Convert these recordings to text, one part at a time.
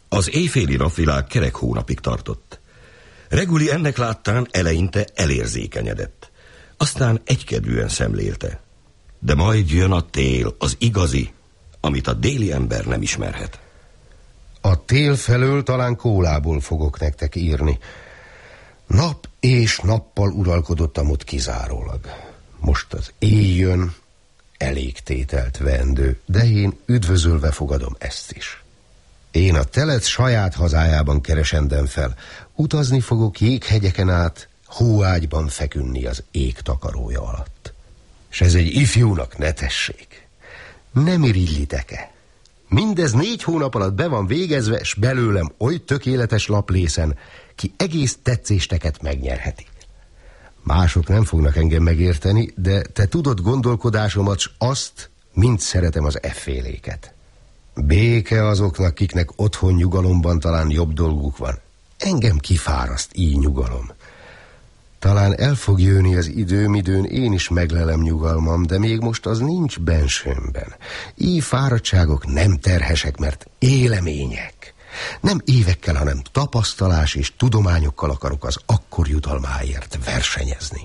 Az éjféli napvilág kerek hónapig tartott. Reguli ennek láttán eleinte elérzékenyedett. Aztán egykedvűen szemlélte. De majd jön a tél, az igazi, amit a déli ember nem ismerhet. A tél felől talán kólából fogok nektek írni. Nap és nappal uralkodottam ott kizárólag. Most az éj jön, elég tételt vendő, de én üdvözölve fogadom ezt is. Én a telet saját hazájában keresendem fel. Utazni fogok jéghegyeken át, hóágyban fekünni az ég takarója alatt. S ez egy ifjúnak ne tessék. Nem irigylitek-e? Mindez 4 hónap alatt be van végezve, s belőlem oly tökéletes laplészen, ki egész tetszésteket megnyerheti. Mások nem fognak engem megérteni, de te tudod gondolkodásomat, s azt, mint szeretem az efféléket. Béke azoknak, kiknek otthon nyugalomban talán jobb dolguk van. Engem kifáraszt így nyugalom. Talán el fog jönni az idő, midőn én is meglelem nyugalmam, de még most az nincs bensőmben. Így fáradtságok nem terhesek, mert élemények. Nem évekkel, hanem tapasztalás és tudományokkal akarok az akkor jutalmáért versenyezni.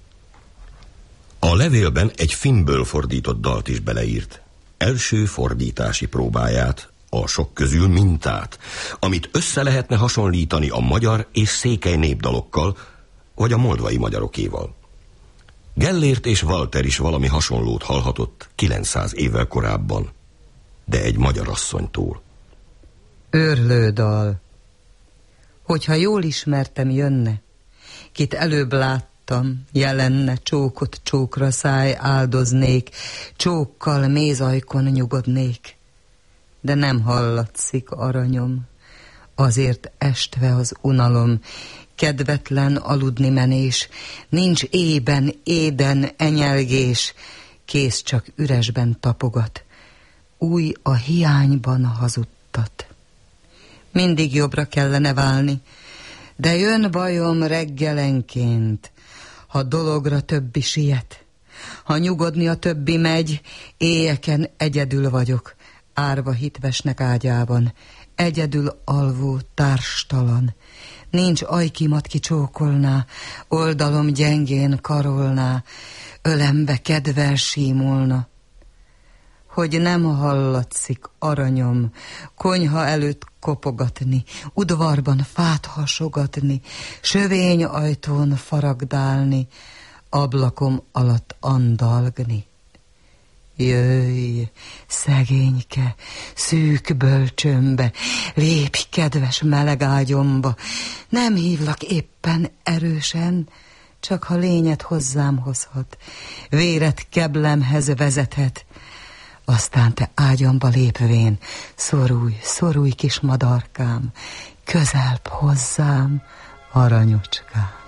A levélben egy finnből fordított dalt is beleírt. Első fordítási próbáját, a sok közül mintát, amit össze lehetne hasonlítani a magyar és székely népdalokkal, vagy a moldvai magyarokéval. Gellért és Walter is valami hasonlót hallhatott 900 évvel korábban, de egy magyar asszonytól. Őrlődal. Hogyha jól ismertem, jönne, kit előbb láttam, jelenne, csókot csókra száj áldoznék, csókkal mézajkon nyugodnék. De nem hallatszik aranyom, azért estve az unalom, kedvetlen aludni menés, nincs ében, éden enyelgés, kész csak üresben tapogat, új a hiányban hazudtat. Mindig jobbra kellene válni, de jön bajom reggelenként, ha dologra többi siet, ha nyugodni a többi megy, éjeken egyedül vagyok, árva hitvesnek ágyában, egyedül alvó társtalan. Nincs ajkimat ki csókolná, oldalom gyengén karolná, ölembe kedvel símolna. Hogy nem hallatszik aranyom, konyha előtt kopogatni, udvarban fát hasogatni, sövény ajtón faragdálni, ablakom alatt andalgni. Jöjj, szegényke, szűk bölcsömbe, lépj kedves meleg ágyomba, nem hívlak éppen erősen, csak ha lényed hozzám hozhat, véred keblemhez vezethet, aztán te ágyamba lépvén, szorulj, szorulj kis madarkám, közelbb hozzám, aranyocskám.